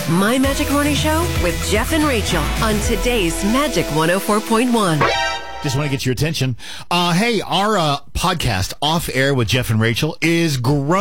My Magic Morning Show with Jeff and Rachel on today's Magic 104.1. Just want to get your attention. Hey, our podcast, Off Air with Jeff and Rachel, is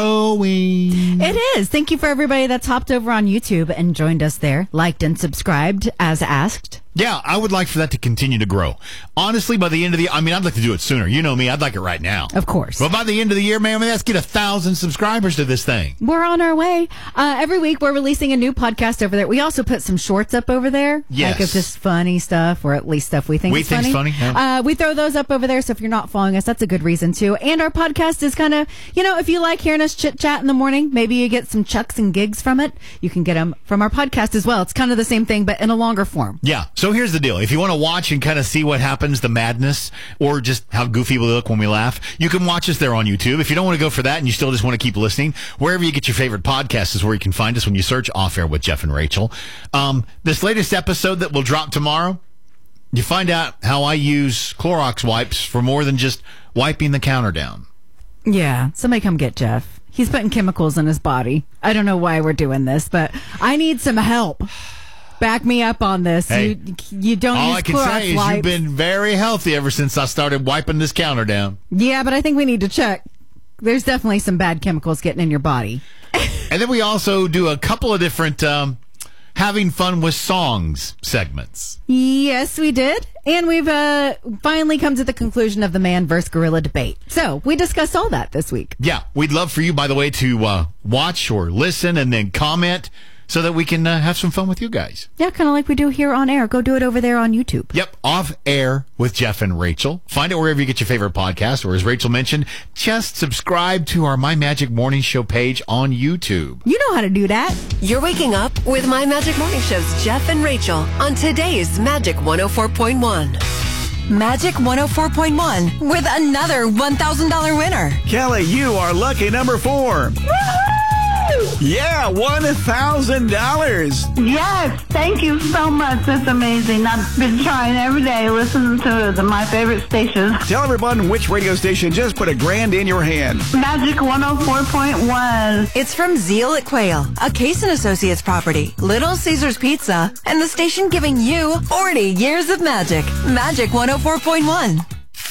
growing. It is. Thank you for everybody that's hopped over on YouTube and joined us there, liked and subscribed as asked. Yeah, I would like for that to continue to grow. Honestly, by the end of the year, I'd like to do it sooner. You know me, I'd like it right now. Of course. But by the end of the year, man, let's get 1,000 subscribers to this thing. We're on our way. Every week we're releasing a new podcast over there. We also put some shorts up over there. Yes. Like of just funny stuff, or at least stuff we think is funny. Yeah. We throw those up over there, so if you're not following us, that's a good reason too. And our podcast is kind of, if you like hearing us chit-chat in the morning, maybe you get some chucks and gigs from it. You can get them from our podcast as well. It's kind of the same thing, but in a longer form. Yeah. So here's the deal. If you want to watch and kind of see what happens, the madness, or just how goofy we look when we laugh, you can watch us there on YouTube. If you don't want to go for that and you still just want to keep listening, wherever you get your favorite podcast is where you can find us when you search Off Air with Jeff and Rachel. This latest episode that will drop tomorrow, you find out how I use Clorox wipes for more than just wiping the counter down. Yeah, somebody come get Jeff. He's putting chemicals in his body. I don't know why we're doing this, but I need some help. Back me up on this. Hey, you don't all use I can Clorox say is wipes. you've been very healthy ever since I started wiping this counter down. Yeah, but I think we need to check. There's definitely some bad chemicals getting in your body. And then we also do a couple of different having fun with songs segments. Yes, we did. And we've finally come to the conclusion of the man versus gorilla debate. So we discussed all that this week. Yeah, we'd love for you, by the way, to watch or listen and then comment so that we can have some fun with you guys. Yeah, kind of like we do here on air. Go do it over there on YouTube. Yep, Off Air with Jeff and Rachel. Find it wherever you get your favorite podcast, or as Rachel mentioned, just subscribe to our My Magic Morning Show page on YouTube. You know how to do that. You're waking up with My Magic Morning Show's Jeff and Rachel on today's Magic 104.1. Magic 104.1 with another $1,000 winner. Kelly, you are lucky number 4. Yeah, $1,000. Yes, thank you so much. That's amazing. I've been trying every day, listening to my favorite station. Tell everyone which radio station just put $1,000 in your hand. Magic 104.1. It's from Zeal at Quail, a Case & Associates property, Little Caesars Pizza, and the station giving you 40 years of magic. Magic 104.1.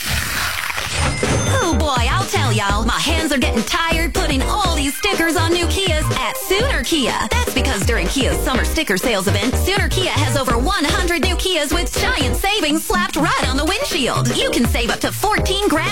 Oh boy, I'll tell y'all, my hands are getting tired putting all these stickers on new Kias at Sooner Kia. That's because during Kia's summer sticker sales event, Sooner Kia has over 100 new Kias with giant savings slapped right on the windshield. You can save up to $14,000